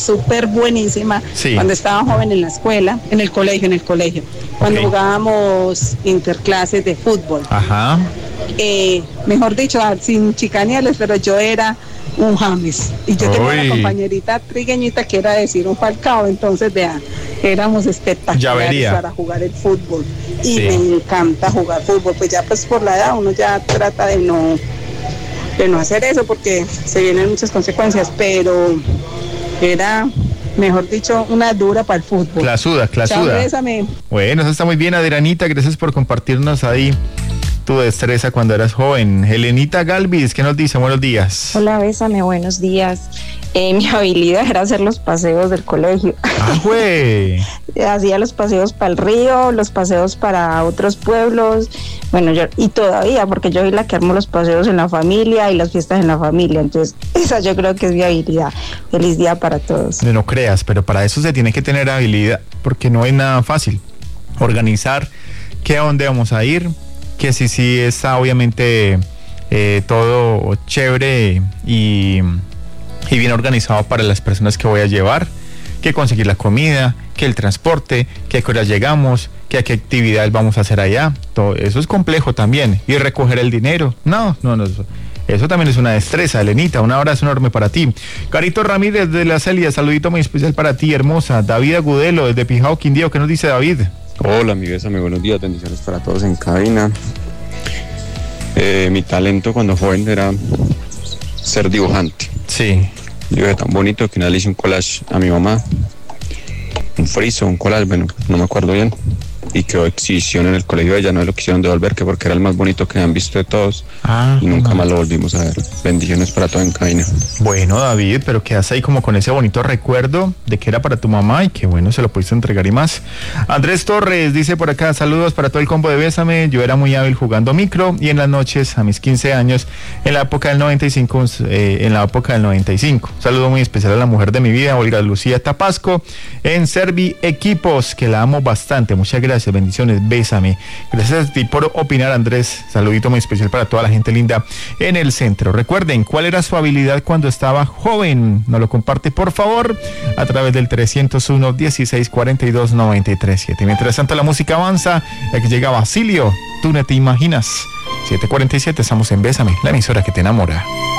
súper buenísima Sí. cuando estaba joven en la escuela, en el colegio, cuando Ok. jugábamos interclases de fútbol. Ajá. Mejor dicho, sin chicanearles, pero yo era un James y yo tenía Uy. una compañerita trigueñita que era decir un Falcao, entonces vean, éramos espectaculares Llavería. para jugar el fútbol y Sí. me encanta jugar fútbol, pues ya pues por la edad uno ya trata de no hacer eso porque se vienen muchas consecuencias, pero era, mejor dicho, una dura para el fútbol. Clasuda. Chao, bésame. Bueno, eso está muy bien, Adrianita. Gracias por compartirnos ahí tu destreza cuando eras joven. Helenita Galvis, ¿qué nos dice? Buenos días. Hola, bésame, buenos días. Mi habilidad era hacer los paseos del colegio. Ah, güey. Hacía los paseos para el río, los paseos para otros pueblos. Bueno, y todavía, porque yo soy la que armo los paseos en la familia y las fiestas en la familia. Entonces, esa yo creo que es mi habilidad. Feliz día para todos. No creas, pero para eso se tiene que tener habilidad, porque no es nada fácil. Organizar qué a dónde vamos a ir, que sí está obviamente todo chévere y bien organizado para las personas que voy a llevar, que conseguir la comida, que el transporte, que a qué horas llegamos, que a qué actividades vamos a hacer allá. Todo eso es complejo también. Y recoger el dinero. No. Eso también es una destreza, Elenita. Un abrazo enorme para ti. Carito Ramírez de la Celia, saludito muy especial para ti, hermosa. David Agudelo desde Pijao, Quindío. ¿Qué nos dice David? Hola, mi bésame, buenos días, bendiciones para todos en cabina. Mi talento cuando joven era ser dibujante. Sí. Dibujé tan bonito que le hice un collage a mi mamá, un friso, un collage, bueno, no me acuerdo bien, y quedó exhibición en el colegio de ella, no me lo quisieron devolver, que porque era el más bonito que han visto de todos, y nunca más lo volvimos a ver. Bendiciones para todos en cabina. Bueno, David, pero quedas ahí como con ese bonito recuerdo de que era para tu mamá y que bueno, se lo pudiste entregar y más. Andrés Torres dice por acá, saludos para todo el combo de Bésame. Yo era muy hábil jugando micro y en las noches, a mis 15 años, en la época del 95, Saludo muy especial a la mujer de mi vida, Olga Lucía Tapasco, en Servi Equipos, que la amo bastante. Muchas gracias, bendiciones, Bésame. Gracias a ti por opinar, Andrés. Saludito muy especial para toda la gente linda en el centro. Recuerden, ¿cuál era su habilidad cuando estaba joven? Nos lo comparte, por favor, a través del 301-1642-937. Mientras tanto, la música avanza. Aquí llega Basilio, tú no te imaginas. 7:47, estamos en Bésame, la emisora que te enamora.